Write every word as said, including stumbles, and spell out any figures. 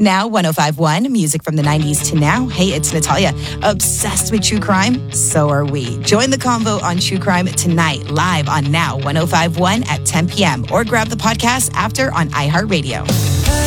Now one oh five point one, music from the nineties to now. Hey, it's Natalia. Obsessed with true crime? So are we. Join the convo on true crime tonight, live on Now one oh five point one at ten p.m. or grab the podcast after on iHeartRadio.